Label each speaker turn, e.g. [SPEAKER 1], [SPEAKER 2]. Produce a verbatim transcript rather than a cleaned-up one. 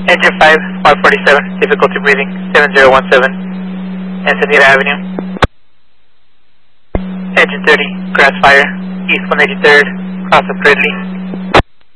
[SPEAKER 1] Engine five, five forty-seven, difficulty breathing, seven zero one seven, Encinitas Avenue. Engine thirty, grass fire, east one eighty-third, cross of Gridley.